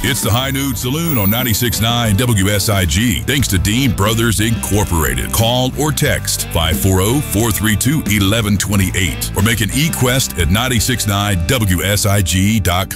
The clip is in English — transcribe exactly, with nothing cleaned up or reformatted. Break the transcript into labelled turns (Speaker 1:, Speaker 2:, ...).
Speaker 1: It's the High Noon Saloon on ninety-six point nine W S I G. Thanks to Dean Brothers Incorporated. Call or text five four zero, four three two, one one two eight or make an e-quest at nine six nine W S I G dot com.